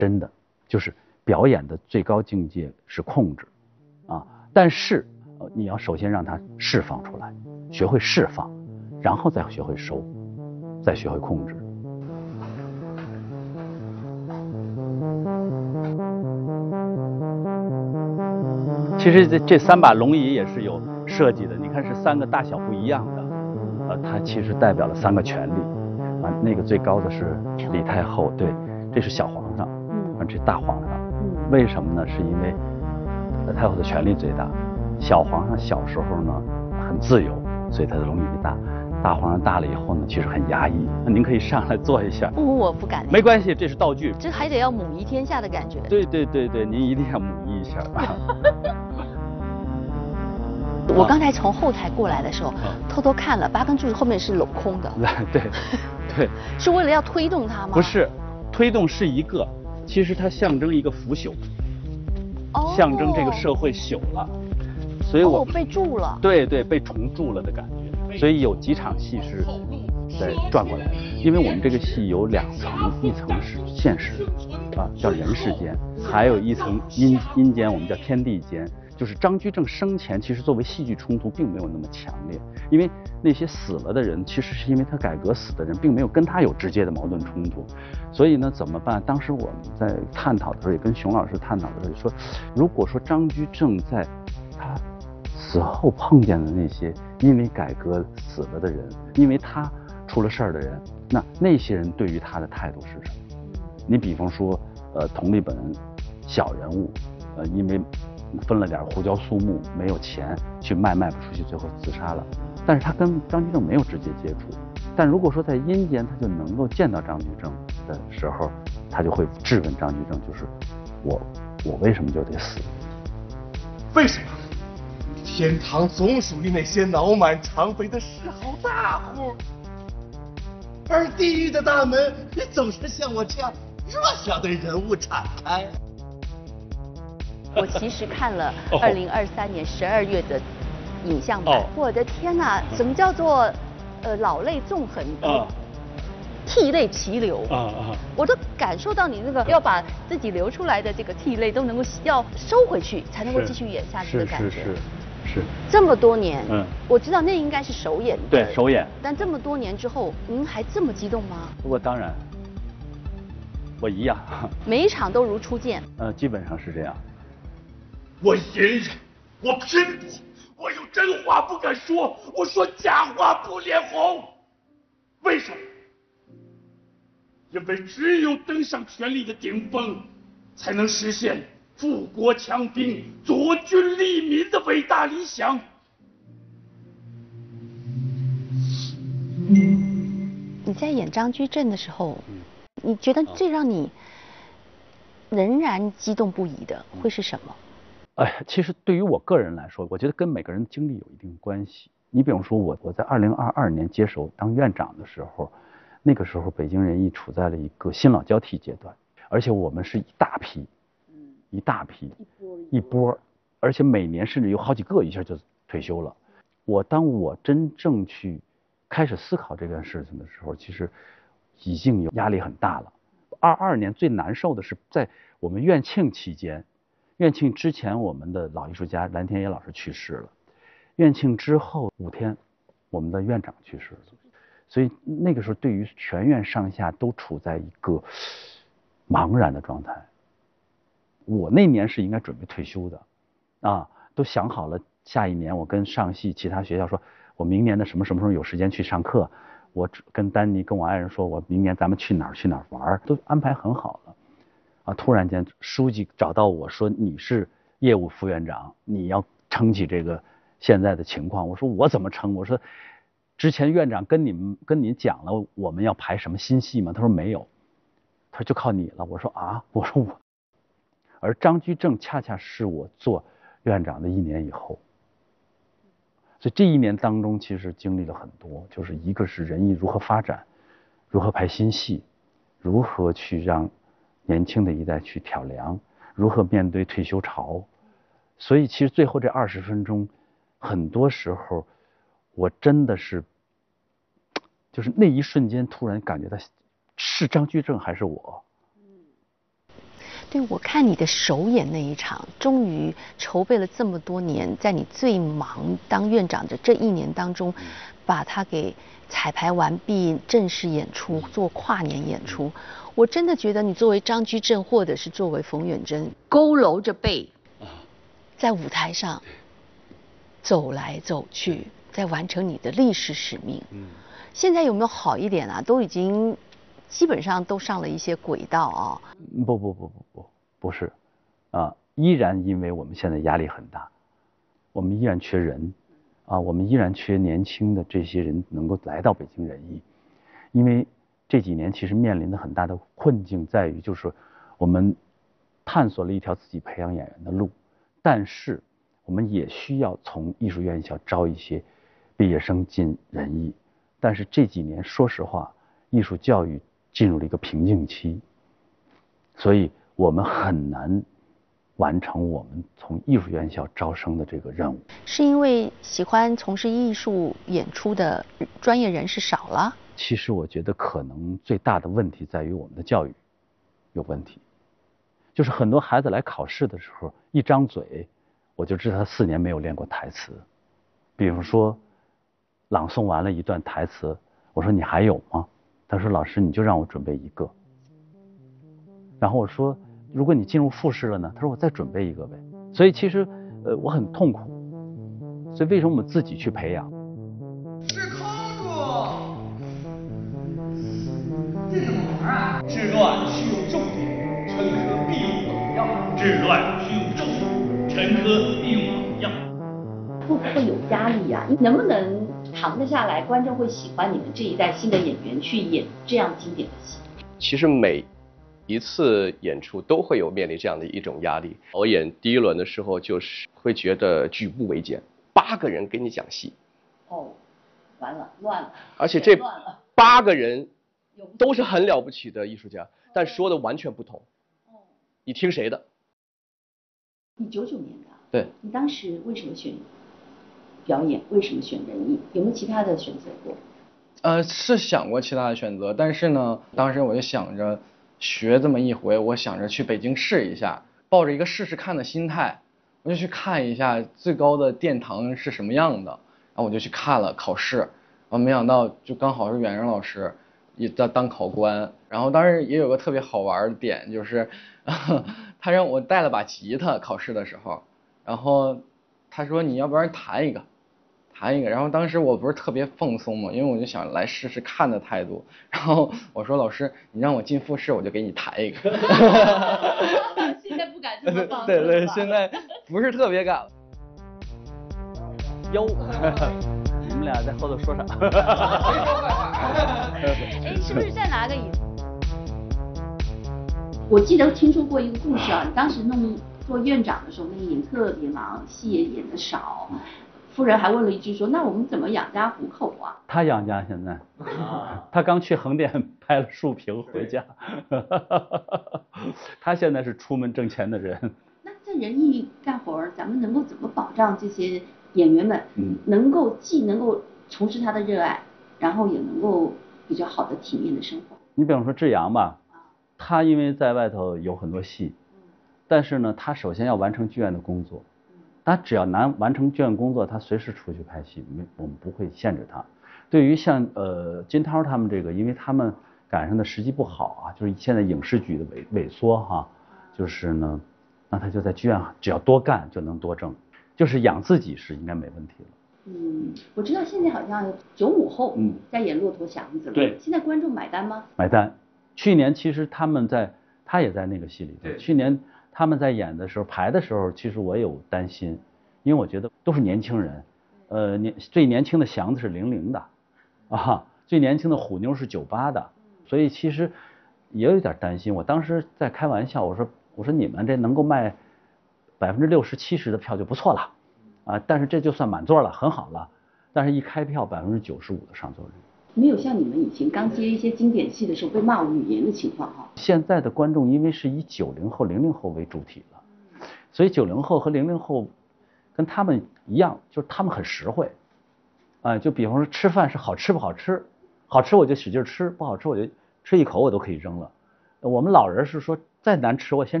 真的就是表演的最高境界是控制啊，但是你要首先让它释放出来，学会释放，然后再学会收，再学会控制。其实这3把龙椅也是有设计的，你看是3个大小不一样的，它其实代表了3个权力啊。那个最高的是李太后，对，这是小皇上，这大皇上。为什么呢？是因为太后的权力最大，小皇上小时候呢很自由，所以他的龙椅大。大皇上大了以后呢，其实很压抑。那您可以上来坐一下。 我不敢。 没关系，这是道具。 这还得要母仪天下的感觉。 对，您一定要母仪一下。 我刚才从后台过来的时候，偷偷看了8根柱子后面是镂空的。 对。 是为了要推动它吗？ 不是，推动是一个，其实它象征一个腐朽，象征这个社会朽了，所以我被铸了。 对，被重铸了的感觉。所以有几场戏是在转过来的，因为我们这个戏有2层，一层是现实啊，叫人世间，还有一层阴间，我们叫天地间。就是张居正生前其实作为戏剧冲突并没有那么强烈，因为那些死了的人其实是因为他改革死的人并没有跟他有直接的矛盾冲突，所以呢怎么办？当时我们在探讨的时候，也跟熊老师探讨的时候说，如果说张居正在他死后碰见的那些因为改革死了的人，因为他出了事儿的人，那些人对于他的态度是什么？你比方说佟立本小人物，因为分了点胡椒素木，没有钱去卖不出去，最后自杀了。但是他跟张居正没有直接接触。但如果说在阴间，他就能够见到张居正的时候，他就会质问张居正，就是我为什么就得死？ 为什么？天堂总属于那些脑满肠肥的世豪大户，而地狱的大门总是向我这样弱小的人物敞开。 我其实看了2023年12月的影像版，我的天哪，什么叫做老泪纵横涕泪齐流我都感受到你那个要把自己流出来的这个涕泪都能够要收回去，才能够继续演下去的感觉。 是。 这么多年，我知道那应该是首演。 对，首演。 但这么多年之后，您还这么激动吗？ 我当然，我一样。 每一场都如初见。 基本上是这样。 我隐忍，我拼搏，我有真话不敢说，我说假话不脸红。为什么？因为只有登上权力的顶峰，才能实现富国强兵、佐军利民的伟大理想。 你在演张居正的时候，你觉得最让你仍然激动不已的会是什么？ 其实对于我个人来说，我觉得跟每个人经历有一定关系。你比方说我在2022年接手当院长的时候，那个时候北京人艺处在了一个新老交替阶段，而且我们是一大批，一波，而且每年甚至有好几个一下就退休了。当我真正去开始思考这件事情的时候，其实已经有压力很大了。22年最难受的是在我们院庆期间。院庆之前，我们的老艺术家蓝天野老师去世了。院庆之后5天，我们的院长去世了。所以那个时候，对于全院上下都处在一个茫然的状态。我那年是应该准备退休的，都想好了下一年我跟上戏其他学校说，我明年的什么时候有时间去上课。我跟丹尼跟我爱人说，我明年咱们去哪儿玩，都安排很好了。突然间书记找到我说，你是业务副院长，你要撑起这个现在的情况。我说我怎么撑？我说之前院长跟你讲了我们要排什么新戏吗？他说没有，他说就靠你了。我说我说我，而张居正恰恰是我做院长的1年以后，所以这1年当中其实经历了很多，就是一个是人艺如何发展，如何排新戏，如何去让年轻的一代去挑梁，如何面对退休潮。所以其实最后这20分钟，很多时候我真的是就是那一瞬间突然感觉到是张居正还是我。 对，我看你的首演那一场，终于筹备了这么多年，在你最忙当院长的这1年当中，把它给彩排完毕，正式演出，做跨年演出。我真的觉得你作为张居正，或者是作为冯远征，佝偻着背，在舞台上走来走去，在完成你的历史使命。现在有没有好一点啊？都已经基本上都上了一些轨道啊。 不是，依然因为我们现在压力很大，我们依然缺人，我们依然缺年轻的这些人能够来到北京人艺，因为这几年其实面临的很大的困境在于，就是我们探索了一条自己培养演员的路，但是我们也需要从艺术院校招一些毕业生进人艺，但是这几年说实话，艺术教育进入了一个瓶颈期，所以我们很难完成我们从艺术院校招生的这个任务。 是因为喜欢从事艺术演出的专业人士少了？ 其实我觉得可能最大的问题在于我们的教育有问题，就是很多孩子来考试的时候，一张嘴我就知道他4年没有练过台词。比如说朗诵完了一段台词，我说你还有吗？他说老师你就让我准备1个。然后我说如果你进入复试了呢？他说我再准备1个呗。所以其实我很痛苦，所以为什么我们自己去培养？ 是空住，这怎么玩啊？治乱需有重点，陈科必有榜样。治乱需有重点，陈科必有榜样。 会不会有压力啊？能不能扛得下来？观众会喜欢你们这一代新的演员去演这样经典的戏？ 其实每一次演出都会有面临这样的一种压力。我演第1轮的时候，就是会觉得举步维艰，8个人给你讲戏， 完了，乱了。 而且这8个人都是很了不起的艺术家，但说的完全不同。你听谁的？ 你99年的。 对。 你当时为什么选表演？为什么选人艺？有没有其他的选择过？ 是想过其他的选择，但是呢，当时我就想着学这么一回，我想着去北京试一下，抱着一个试试看的心态，我就去看一下最高的殿堂是什么样的，然后我就去看了考试，没想到就刚好是远征老师也在当考官，然后当时也有个特别好玩的点，就是他让我带了把吉他考试的时候，然后他说你要不然弹一个，然后当时我不是特别放松嘛，因为我就想来试试看的态度，然后我说老师你让我进复试我就给你弹一个。 现在不敢这么放。 对，现在不是特别敢了。 哟，你们俩在后头说啥？ 哎，是不是再拿个椅子？我记得听说过一个故事啊，你当时做院长的时候，那一年特别忙，戏也演得少。夫人还问了一句说：“那我们怎么养家糊口啊？” 他养家现在，他刚去横店拍了竖屏回家，他现在是出门挣钱的人。 那在人艺干活儿，咱们能够怎么保障这些演员们，既能够从事他的热爱，然后也能够比较好的体面的生活？ 你比方说志扬吧，他因为在外头有很多戏，但是呢，他首先要完成剧院的工作。他只要完成剧院工作，他随时出去拍戏，我们不会限制他。对于像金涛他们这个，因为他们赶上的时机不好啊，就是现在影视剧的萎缩哈，就是呢，那他就在剧院只要多干就能多挣，就是养自己是应该没问题了。 我知道现在好像95后在演《骆驼祥子》了， 对， 现在观众买单吗？ 买单。去年其实他也在那个戏里头，去年他们在演的时候排的时候，其实我有担心，因为我觉得都是年轻人，最年轻的祥子是00的，最年轻的虎妞是98的，所以其实也有点担心。我当时在开玩笑，我说你们这能够卖60%、70%的票就不错了，但是这就算满座了，很好了。但是一开票95%的上座率。 没有像你们以前刚接一些经典戏的时候被骂语言的情况哈。 现在的观众因为是以90后、00后为主体了，所以90后和00后跟他们一样，就是他们很实惠，就比方说吃饭是好吃不好吃，好吃我就使劲吃，不好吃我就吃一口我都可以扔了。我们老人是说再难吃我先